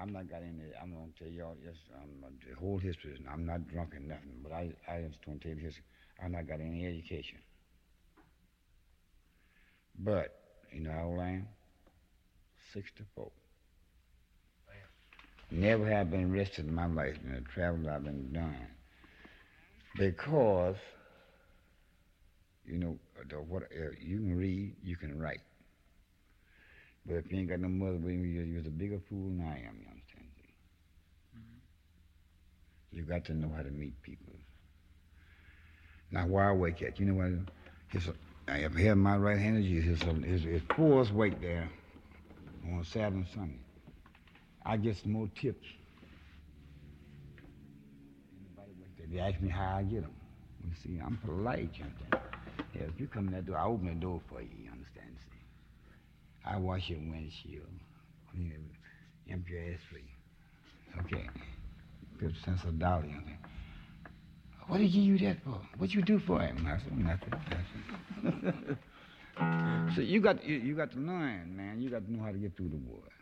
I'm not got any. I'm gonna tell y'all yes, the whole history. I'm not drunk or nothing, but I just want to tell you history. I'm not got any education. But you know how old I am? 64. Never have been arrested in my life in the travel I've been done because you know what you can read, you can write. But if you ain't got no mother with you, you're a bigger fool than I am. You understand? See? You got to know how to meet people. Now, where I wake at, you know what? I up here, my right hand is his poorest weight there on Saturday and Sunday. I get some more tips. Anybody wake there, they ask me how I get them. You see, I'm polite, you understand? Yeah, if you come in that door, I open the door for you. You understand? See? I wash your windshield, clean it, empty your ass free. Okay. 50 cents a dollar, you know. What did you use that for? What you do for him? I said, nothing. So you got to learn, man. You got to know how to get through the war.